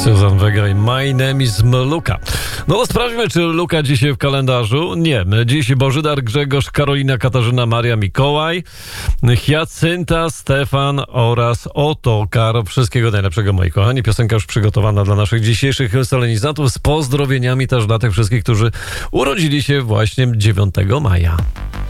Susan Vega i My Name is Luka. No to sprawdźmy, czy Luka dzisiaj w kalendarzu. Nie, dziś Bożydar, Grzegorz, Karolina, Katarzyna, Maria, Mikołaj, Hiacynta, Stefan oraz Otokar. Wszystkiego najlepszego, moi kochani. Piosenka już przygotowana dla naszych dzisiejszych solenizantów z pozdrowieniami też dla tych wszystkich, którzy urodzili się właśnie 9 maja.